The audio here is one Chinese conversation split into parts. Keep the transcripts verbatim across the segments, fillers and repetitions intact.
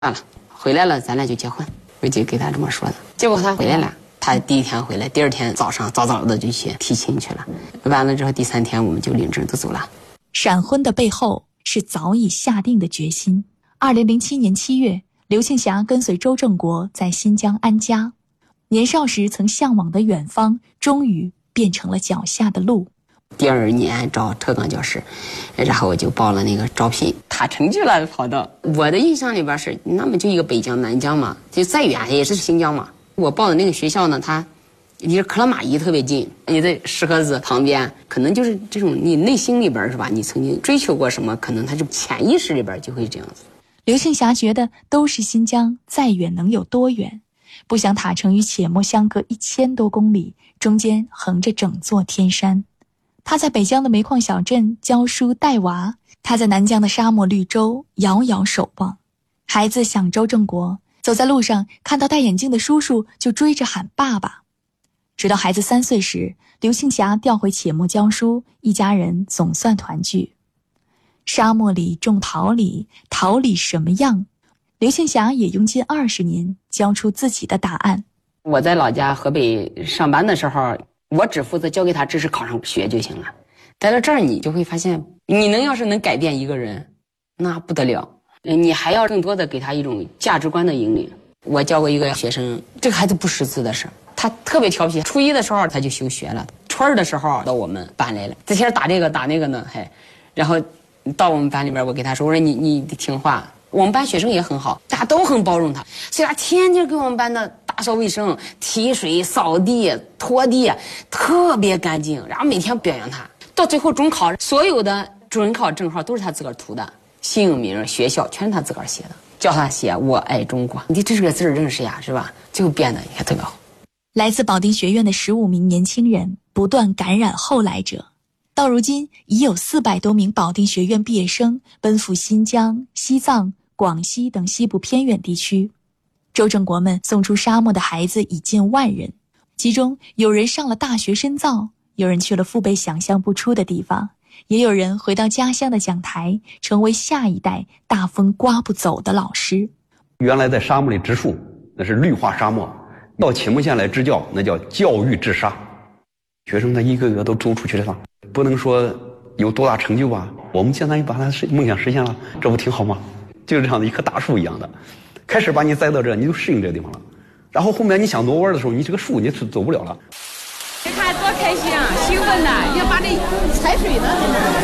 算了，回来了，咱俩就结婚。我就给他这么说的。结果他回来了，他第一天回来，第二天早上早早的就去提亲去了。完了之后，第三天我们就领证就走了。 闪婚的背后是早已下定的决心。二零零七年七月，刘庆霞跟随周正国在新疆安家。年少时曾向往的远方，终于变成了脚下的路。 第二年招特岗教师，然后我就报了那个招聘，他成绩了跑到。我的印象里边是，那么就一个北疆、南疆嘛，就再远也是新疆嘛。我报的那个学校呢，它离克拉玛依特别近，也在石河子旁边，可能就是这种你内心里边是吧？你曾经追求过什么，可能它就潜意识里边就会这样子。 刘庆霞觉得都是新疆，再远能有多远？不想塔城与且末相隔一千多公里，中间横着整座天山。他在北疆的煤矿小镇教书带娃，他在南疆的沙漠绿洲遥遥守望。孩子想周正国，走在路上看到戴眼镜的叔叔就追着喊爸爸。直到孩子三岁时，刘庆霞调回且末教书，一家人总算团聚。沙漠里种桃李，桃李什么样？刘庆霞也用近二十年教出自己的答案。 我在老家河北上班的时候，我只负责教给他知识考上学就行了。来到这儿，你就会发现，你能要是能改变一个人，那不得了。你还要更多的给他一种价值观的引领。我教过一个学生，这个孩子不识字的事，他特别调皮。初一的时候他就休学了，初二的时候到我们班来了，这天打这个打那个呢，还，然后到我们班里边，我给他说，我说你你听话。我们班学生也很好，大家都很包容他，所以他天天给我们班的打扫卫生、提水、扫地、拖地，特别干净。然后每天表扬他，到最后中考，所有的准考证号都是他自个儿涂的，姓名、学校全是他自个儿写的，叫他写我爱中国。你这个字认识呀，是吧？最后变得你看特别好。 来自保定学院的十五名年轻人不断感染后来者。到如今，已有四百多名保定学院毕业生奔赴新疆、西藏、广西等西部偏远地区。周正国们送出沙漠的孩子已近万人，其中有人上了大学深造，有人去了父辈想象不出的地方，也有人回到家乡的讲台，成为下一代大风刮不走的老师。 原来在沙漠里植树，那是绿化沙漠；到且末县来支教，那叫教育治沙。学生他一个个都走出去了，不能说有多大成就吧，我们现在把他梦想实现了，这不挺好吗？就是这样的一棵大树一样的，开始把你栽到这，你就适应这个地方了，然后后面你想挪弯的时候，你这个树你是走不了了。 你看多开心啊，兴奋呐！要把这踩水呢。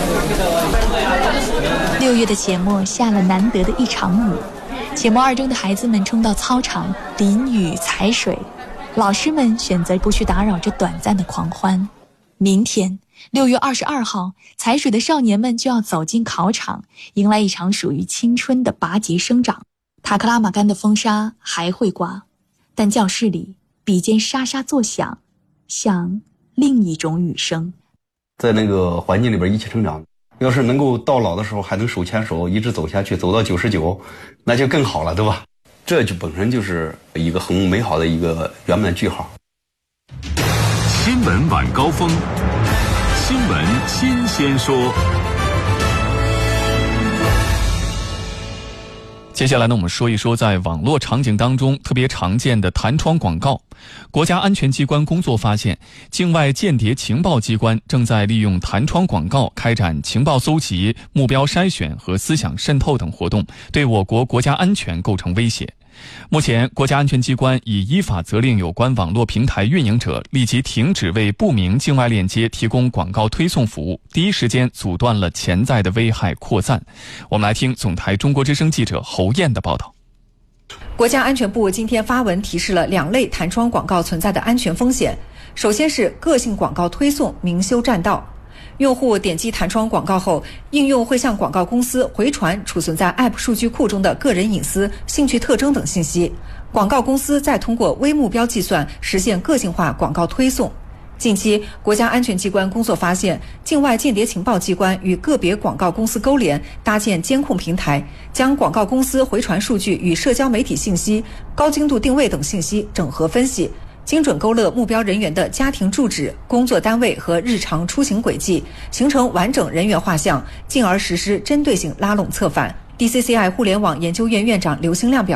六月的且末下了难得的一场雨，且末二中的孩子们冲到操场淋雨踩水，老师们选择不去打扰这短暂的狂欢。明天六月二十二号，踩水的少年们就要走进考场，迎来一场属于青春的拔节生长。塔克拉玛干的风沙还会刮，但教室里笔尖沙沙作响，像另一种雨声。 在那个环境里边一起成长，要是能够到老的时候还能手牵手一直走下去，走到九十九，那就更好了，对吧？这就本身就是一个很美好的一个圆满句号。 新闻晚高峰，新闻新鲜说。 接下来呢，我们说一说在网络场景当中特别常见的弹窗广告。国家安全机关工作发现，境外间谍情报机关正在利用弹窗广告开展情报搜集、目标筛选和思想渗透等活动，对我国国家安全构成威胁。目前，国家安全机关已依法责令有关网络平台运营者立即停止为不明境外链接提供广告推送服务，第一时间阻断了潜在的危害扩散。我们来听总台中国之声记者侯燕的报道。 国家安全部今天发文提示了两类弹窗广告存在的安全风险。首先是个性广告推送明修栈道。用户点击弹窗广告后，应用会向广告公司回传储存在 App 数据库中的个人隐私、兴趣特征等信息，广告公司再通过微目标计算实现个性化广告推送。近期，国家安全机关工作发现，境外间谍情报机关与个别广告公司勾连，搭建监控平台，将广告公司回传数据与社交媒体信息、高精度定位等信息整合分析，精准勾勒目标人员的家庭住址、工作单位和日常出行轨迹，形成完整人员画像，进而实施针对性拉拢策反。 D C C I 互联网研究院院长刘兴亮表